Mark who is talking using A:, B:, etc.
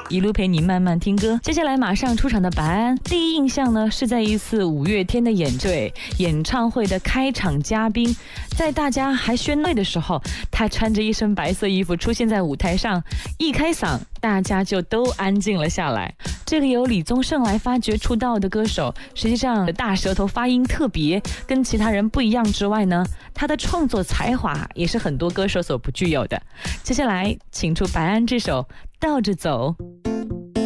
A: 一路陪你慢慢听歌。接下来马上出场的白安，第一印象呢是在一次五月天的演唱会的开场嘉宾，在大家还喧闹的时候，他穿着一身白色衣服出现在舞台上，一开嗓，大家就都安静了下来。这个由李宗盛来发掘出道的歌手，实际上大舌头发音特别，跟其他人不一样之外呢，他的创作才华也是很多歌手所不具有的。接下来请出白安这首《倒着走》。